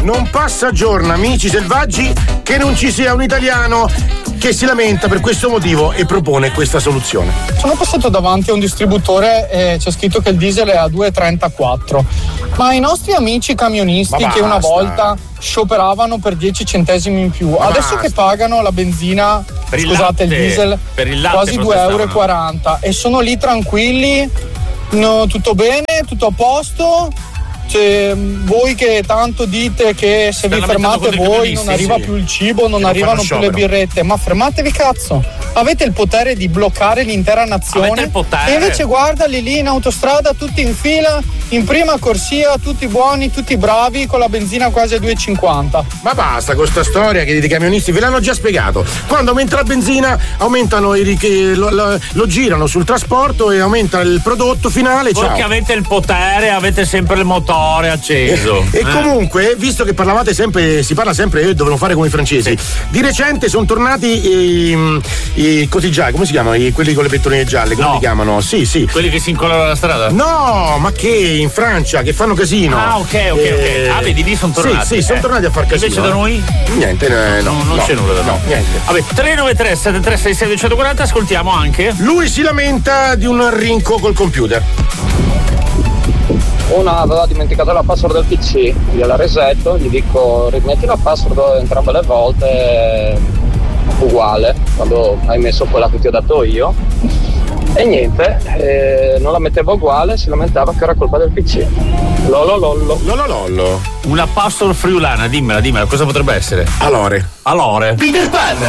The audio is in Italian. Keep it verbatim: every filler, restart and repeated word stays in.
Non passa giorno, amici selvaggi, che non ci sia un italiano che si lamenta per questo motivo e propone questa soluzione. Sono passato davanti a un distributore e c'è scritto che il diesel è a due virgola trentaquattro, ma i nostri amici camionisti che una volta scioperavano per dieci centesimi in più, ma adesso basta. che pagano la benzina, per il scusate, latte, il diesel, per il latte quasi due virgola quaranta euro e sono lì tranquilli, no, tutto bene, tutto a posto. Cioè, voi che tanto dite che se vi fermate voi non arriva sì. più il cibo, non non arrivano più le sciopero. birrette, ma fermatevi cazzo, avete il potere di bloccare l'intera nazione. Avete il potere. E invece guardali lì in autostrada tutti in fila, in prima corsia, tutti buoni, tutti bravi, con la benzina quasi a due virgola cinquanta. Ma basta con sta storia che dei camionisti, ve l'hanno già spiegato. Quando aumenta la benzina aumentano i ric- lo, lo, lo girano sul trasporto e aumenta il prodotto finale. Voi ciao. che avete il potere, avete sempre il motore acceso. E eh. comunque, visto che parlavate sempre, si parla sempre, eh, dovremmo fare come i francesi. Sì. Di recente sono tornati i, i cosigiai, come si chiamano? I, quelli con le pettoline gialle, come No. si chiamano? Sì, sì. Quelli che si incollano alla strada? No, ma che in Francia, che fanno casino. Ah, ok, ok, Eh, ok. Ah, vedi, lì sono tornati. Sì, sì, sono eh. tornati a far casino. Invece da noi? Niente, eh, no, no, non no, c'è nulla da no, noi. niente. Vabbè, tre nove tre sette tre sei sei due quattro zero, ascoltiamo anche. Lui si lamenta di un rinco col computer. Una aveva dimenticato la password del P C, gliela resetto, gli dico rimetti la password entrambe le volte uguale quando hai messo quella che ti ho dato io, e niente, eh, non la mettevo uguale, si lamentava che era colpa del P C. Lolo lollo. Lolo lollo. Una password friulana, dimmela, dimmela, cosa potrebbe essere? Alore. Alore. Peter Pan.